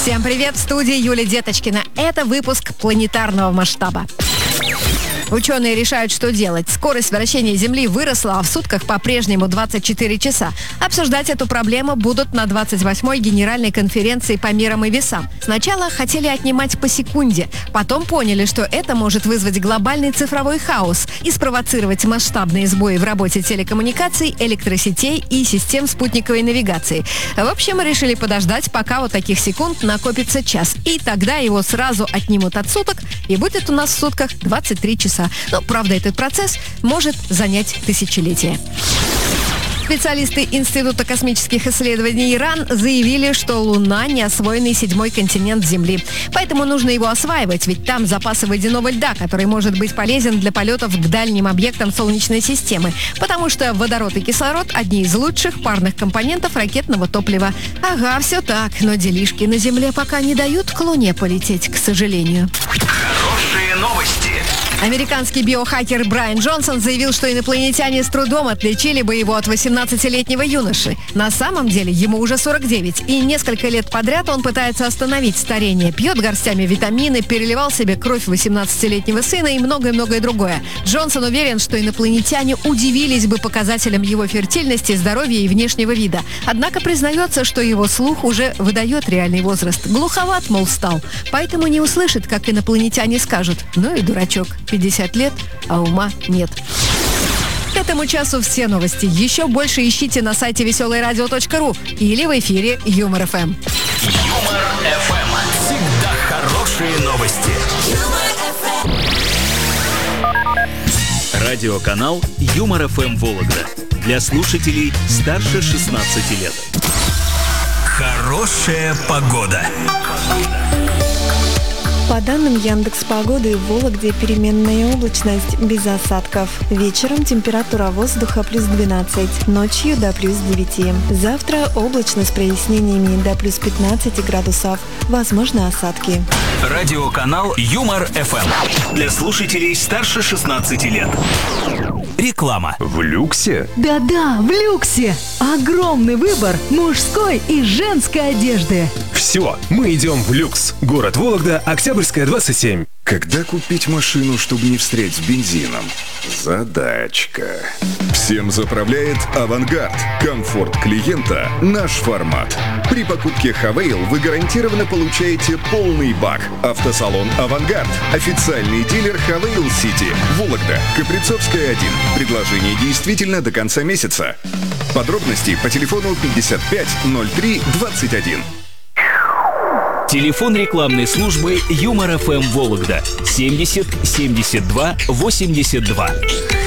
Всем привет, в студии Юлия Деточкина. Это выпуск планетарного масштаба. Ученые решают, что делать. Скорость вращения Земли выросла, а в сутках по-прежнему 24 часа. Обсуждать эту проблему будут на 28-й Генеральной конференции по мерам и весам. Сначала хотели отнимать по секунде, потом поняли, что это может вызвать глобальный цифровой хаос и спровоцировать масштабные сбои в работе телекоммуникаций, электросетей и систем спутниковой навигации. В общем, решили подождать, пока вот таких секунд накопится час. И тогда его сразу отнимут от суток, и будет у нас в сутках 23 часа. Но, правда, этот процесс может занять тысячелетия. Специалисты Института космических исследований ИРАН заявили, что Луна – неосвоенный 7-й континент Земли. Поэтому нужно его осваивать, ведь там запасы водяного льда, который может быть полезен для полетов к дальним объектам Солнечной системы. Потому что водород и кислород – одни из лучших парных компонентов ракетного топлива. Ага, все так, но делишки на Земле пока не дают к Луне полететь, к сожалению. Хорошие новости. Американский биохакер Брайан Джонсон заявил, что инопланетяне с трудом отличили бы его от 18-летнего юноши. На самом деле ему уже 49, и несколько лет подряд он пытается остановить старение. Пьет горстями витамины, переливал себе кровь 18-летнего сына и многое-многое другое. Джонсон уверен, что инопланетяне удивились бы показателям его фертильности, здоровья и внешнего вида. Однако признается, что его слух уже выдает реальный возраст. Глуховат, мол, стал. Поэтому не услышит, как инопланетяне скажут: «Ну и дурачок, 50 лет, а ума нет». К этому часу все новости. Еще больше ищите на сайте veselайрадио.ру или в эфире Юмор ФМ. Юмор ФМ. Всегда хорошие новости. Радиоканал Юмор ФМ Вологда. Для слушателей старше 16 лет. Хорошая погода. По данным Яндекс.Погоды, в Вологде переменная облачность без осадков. Вечером температура воздуха плюс 12, ночью до плюс 9. Завтра облачно с прояснениями до плюс 15 градусов. Возможны осадки. Радиоканал Юмор ФМ. Для слушателей старше 16 лет. Реклама. В люксе? Да-да, в люксе! Огромный выбор мужской и женской одежды. Все, мы идем в люкс. Город Вологда, Октябрьская, 27. Когда купить машину, чтобы не встрять с бензином? Задачка. Всем заправляет «Авангард». Комфорт клиента – наш формат. При покупке «Хавейл» вы гарантированно получаете полный бак. Автосалон «Авангард». Официальный дилер «Хавейл Сити». Вологда, Каприцовская, 1. Предложение действительно до конца месяца. Подробности по телефону 55 03 21. Телефон рекламной службы Юмор ФМ Вологда 70 72 82.